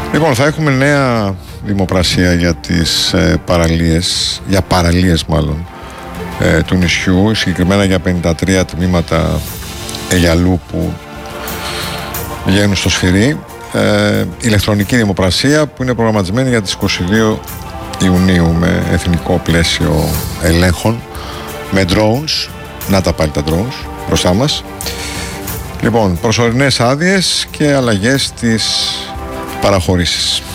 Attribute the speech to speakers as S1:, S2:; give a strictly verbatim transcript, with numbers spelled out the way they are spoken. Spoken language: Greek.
S1: Λοιπόν, θα έχουμε νέα δημοπρασία για τις ε, παραλίες, για παραλίες μάλλον, ε, του νησιού, συγκεκριμένα για πενήντα τρία τμήματα Αιγιαλού που βγαίνουν στο Σφυρί. Ε, ηλεκτρονική δημοπρασία που είναι προγραμματισμένη για τις είκοσι δύο Ιουνίου με εθνικό πλαίσιο ελέγχων, με drones, να τα πάλι τα drones μπροστά μας. Λοιπόν, προσωρινές άδειες και αλλαγές στις παραχωρήσεις.